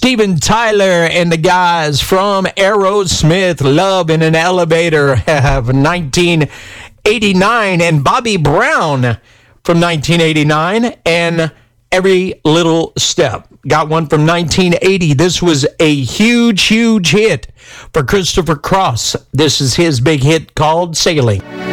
Steven Tyler and the guys from Aerosmith, Love in an Elevator of 1989, and Bobby Brown from 1989, and Every Little Step. Got one from 1980. This was a huge hit for Christopher Cross. This is his big hit called Sailing.